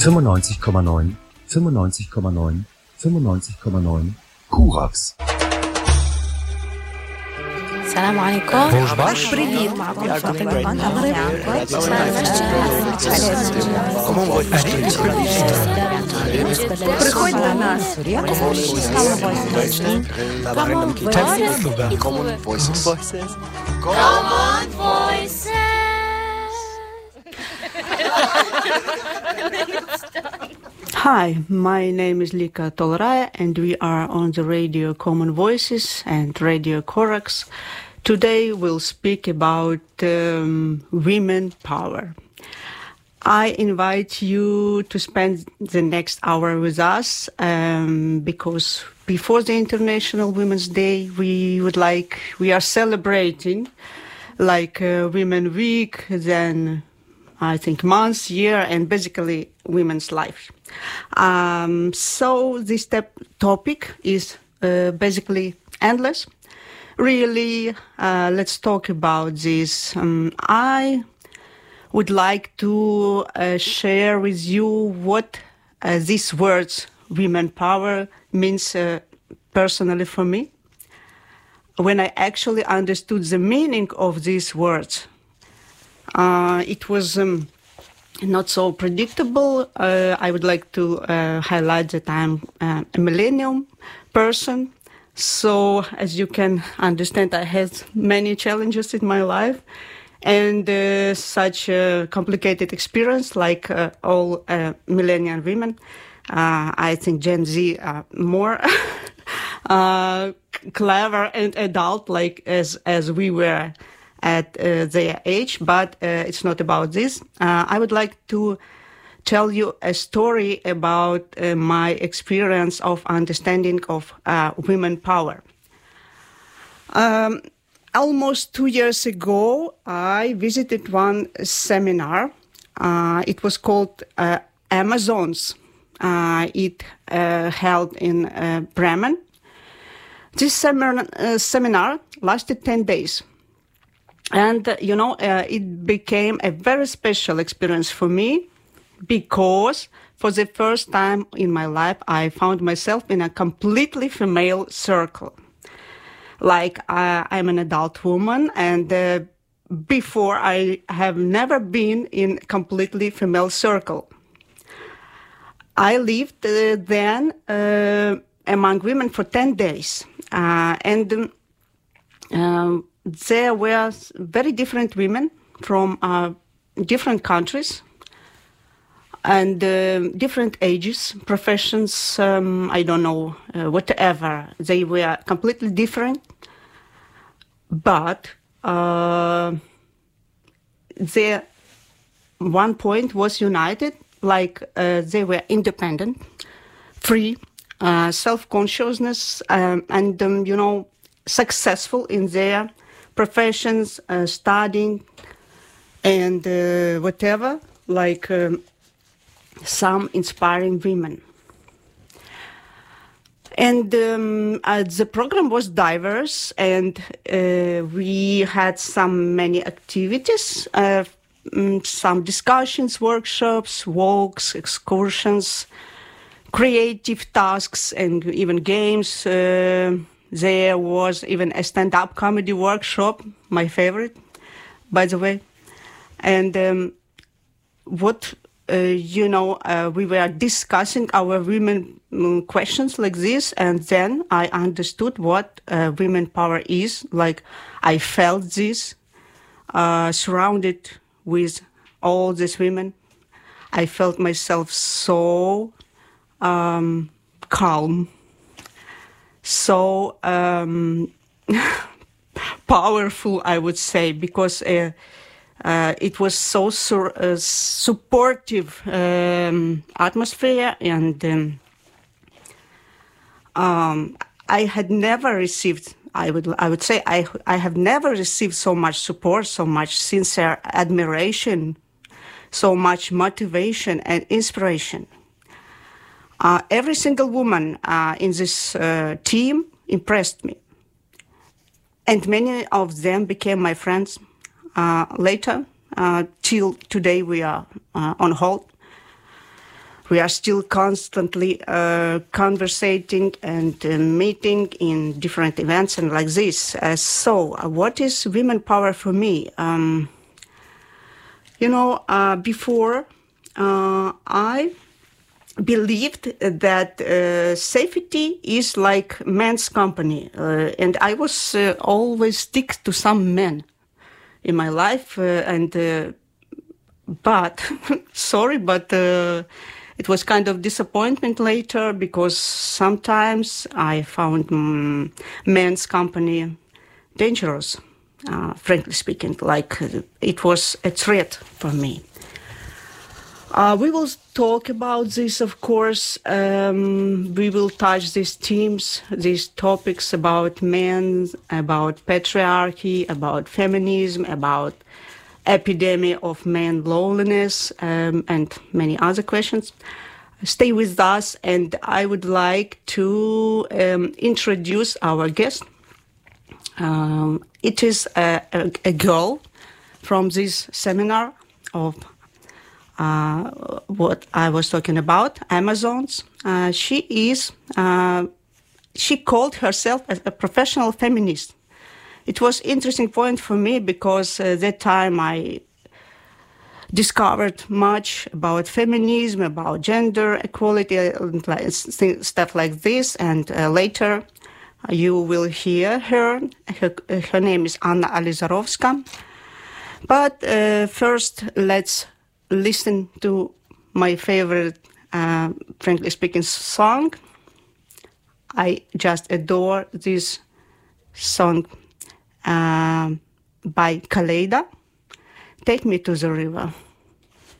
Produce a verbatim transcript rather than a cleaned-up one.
fünfundneunzig Komma neun, fünfundneunzig Komma neun, fünfundneunzig Komma neun Kurax. السلام عليكم. Привіт. Приходь до нас. Common Voices. Common Voices. Hi, my name is Lika Tolraya and we are on the radio Common Voices and Radio Corax. Today we'll speak about um, women power. I invite you to spend the next hour with us um, because before the International Women's Day we would like, we are celebrating like uh, Women Week, then I think months, year, and basically women's life. Um, so this te- topic is uh, basically endless. Really, uh, let's talk about this. Um, I would like to uh, share with you what uh, these words, women power, means uh, personally for me. When I actually understood the meaning of these words, uh, it was um, not so predictable. Uh, I would like to uh, highlight that I'm uh, a millennium person. So, as you can understand, I had many challenges in my life and uh, such a complicated experience like uh, all uh, millennial women. Uh, I think Gen Z are more uh, clever and adult like as, as we were at uh, their age, but uh, it's not about this. Uh, I would like to tell you a story about uh, my experience of understanding of uh, women power. Um, almost two years ago, I visited one seminar. Uh, it was called uh, Amazons. Uh, it uh, held in uh, Bremen. This seminar, uh, seminar lasted ten days. And, uh, you know, uh, it became a very special experience for me because for the first time in my life, I found myself in a completely female circle. Like, uh, I'm an adult woman, and uh, before I have never been in a completely female circle. I lived uh, then uh, among women for ten days. Uh, and um, there were very different women from uh, different countries and uh, different ages, professions, um, I don't know, uh, whatever. They were completely different, but uh, their one point was united, like uh, they were independent, free, uh, self-consciousness, um, and, um, you know, successful in their professions, uh, studying, and uh, whatever, like um, some inspiring women. And um, uh, the program was diverse, and uh, we had some many activities, uh, some discussions, workshops, walks, excursions, creative tasks, and even games. Uh, there was even a stand-up comedy workshop, my favorite, by the way. And um, what Uh, you know, uh, we were discussing our women um, questions like this, and then I understood what uh, women power is. Like, I felt this, uh, surrounded with all these women. I felt myself so um, calm, so um, powerful, I would say, because uh, Uh, it was so sur- uh, supportive um, atmosphere, and um, um, I had never received. I would I would say I I have never received so much support, so much sincere admiration, so much motivation and inspiration. Uh, every single woman uh, in this uh, team impressed me, and many of them became my friends. Uh, later, uh, till today we are uh, on hold. we are still constantly uh, conversating and uh, meeting in different events and like this. Uh, so, uh, what is women power for me? Um, you know, uh, before uh, I believed that uh, safety is like men's company, uh, and I was uh, always stick to some men in my life, uh, and uh, but sorry, but uh, it was kind of disappointment later, because sometimes I found um, men's company dangerous, uh, frankly speaking, like uh, it was a threat for me. Uh, we will talk about this, of course. Um, we will touch these themes, these topics about men, about patriarchy, about feminism, about epidemic of man loneliness, um, and many other questions. Stay with us, and I would like to um, introduce our guest. Um, it is a, a, a girl from this seminar of Uh, what I was talking about, Amazons. Uh, she is, uh, she called herself a, a professional feminist. It was interesting point for me, because uh, that time I discovered much about feminism, about gender equality, and like, stuff like this. And uh, later uh, you will hear her. Her, her name is Anna Alizarovska. But uh, first, let's listen to my favorite, uh, frankly speaking, song. I just adore this song uh, by Kaleida, Take Me to the River.